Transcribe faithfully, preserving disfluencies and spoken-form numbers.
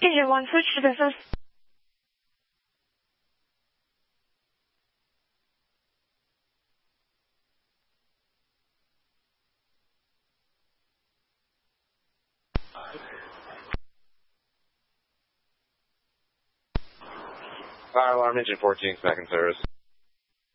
近日王思池的搜 Fire alarm engine fourteen, back in service.